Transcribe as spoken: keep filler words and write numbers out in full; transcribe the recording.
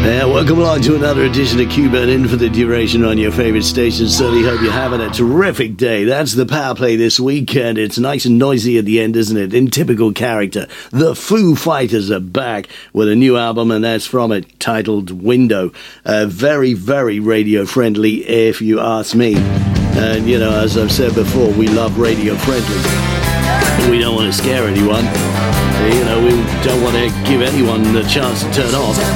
Yeah, welcome along to another edition of Q-Burn In for the duration on your favourite station. Certainly hope you're having a terrific day. That's the power play this week, and it's nice and noisy at the end, isn't it? In typical character, the Foo Fighters are back with a new album, and that's from it, titled Window. Uh, very, very radio-friendly, if you ask me. And, you know, as I've said before, we love radio-friendly. We don't want to scare anyone. You know, we don't want to give anyone the chance to turn off.